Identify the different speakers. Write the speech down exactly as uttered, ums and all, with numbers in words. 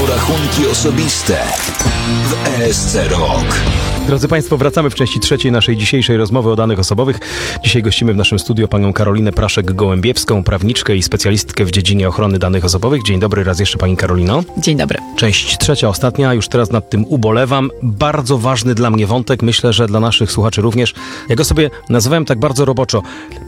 Speaker 1: rachunki osobiste w E S C Rok.
Speaker 2: Drodzy Państwo, wracamy w części trzeciej naszej dzisiejszej rozmowy o danych osobowych. Dzisiaj gościmy w naszym studiu panią Karolinę Praszek-Gołębiewską, prawniczkę i specjalistkę w dziedzinie ochrony danych osobowych. Dzień dobry raz jeszcze, pani Karolino.
Speaker 3: Dzień dobry.
Speaker 2: Część trzecia, ostatnia, już teraz nad tym ubolewam. Bardzo ważny dla mnie wątek, myślę, że dla naszych słuchaczy również. Ja go sobie nazywałem tak bardzo roboczo.